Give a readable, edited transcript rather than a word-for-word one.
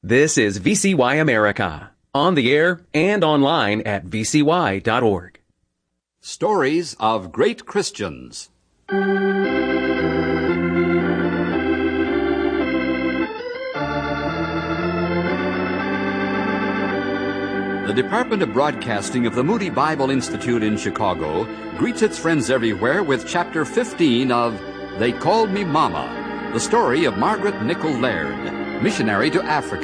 This is VCY America, on the air and online at vcy.org. Stories of Great Christians. The Department of Broadcasting of the Moody Bible Institute in Chicago greets its friends everywhere with Chapter 15 of They Called Me Mama, the story of Margaret Nichol Laird, missionary to Africa.